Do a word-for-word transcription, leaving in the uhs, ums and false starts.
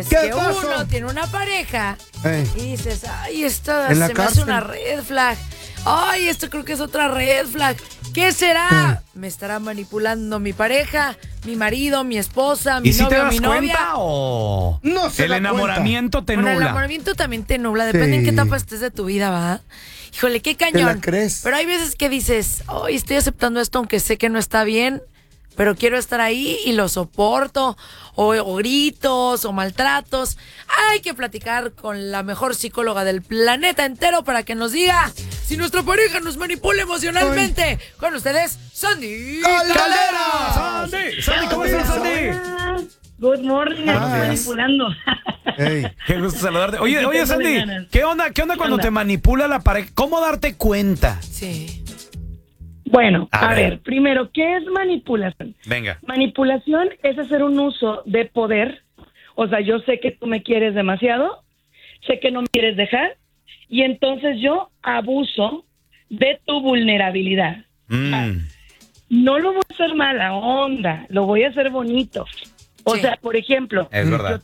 Es ¿Qué que pasó? uno tiene una pareja Ey. y dices, ay, esto En la se me hace cárcel. una red flag. Ay, esto creo que es otra red flag. ¿Qué será? ¿Me estará manipulando mi pareja, mi marido, mi esposa, mi ¿Y si te novio, das mi novia? cuenta o No se el da enamoramiento te Bueno, el nubla? enamoramiento también te nubla, depende Sí. en qué etapa estés de tu vida, ¿va? Híjole, qué ¿Te cañón. la crees? Pero hay veces que dices, ay, estoy aceptando esto aunque sé que no está bien, pero quiero estar ahí y lo soporto, o, o gritos, o maltratos. Hay que platicar con la mejor psicóloga del planeta entero para que nos diga si nuestra pareja nos manipula emocionalmente. Con ustedes, Sandy ¡Caldera! Sandy, Sandy, ¿cómo estás, Sandy? Good morning, Ah, aquí manipulando. Ey. Qué gusto saludarte. Oye, Aquí oye, tengo Sandy, ganas. ¿qué onda, qué onda cuando onda? te manipula la pareja? ¿Cómo darte cuenta? Sí. Bueno, A a, ver. ver. primero, ¿qué es manipulación? Venga. Manipulación es hacer un uso de poder. O sea, yo sé que tú me quieres demasiado, sé que no me quieres dejar, y entonces yo abuso de tu vulnerabilidad. Mm. No lo voy a hacer mala onda, lo voy a hacer bonito. O Sí. sea, por ejemplo, Es verdad. yo